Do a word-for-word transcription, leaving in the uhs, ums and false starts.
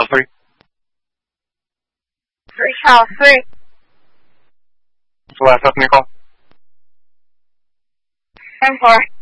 Shall three. Three shall three. What's the last estimate call? Ten four.